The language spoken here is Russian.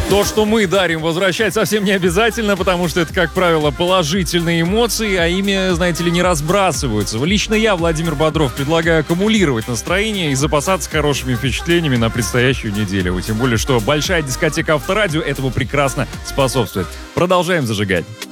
То, что мы дарим, возвращать совсем не обязательно, потому что это, как правило, положительные эмоции, а ими, знаете ли, не разбрасываются. Лично я, Владимир Бодров, предлагаю аккумулировать настроение и запасаться хорошими впечатлениями на предстоящую неделю. Тем более, что большая дискотека Авторадио этому прекрасно способствует. Продолжаем зажигать.